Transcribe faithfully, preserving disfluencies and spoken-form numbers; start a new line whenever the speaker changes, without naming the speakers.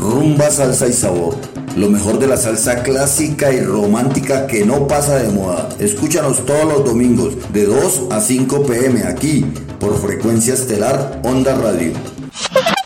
rumba, salsa y sabor. Lo mejor de la salsa clásica y romántica que no pasa de moda. Escúchanos todos los domingos de dos a cinco pm aquí por Frecuencia Estelar Onda Radio.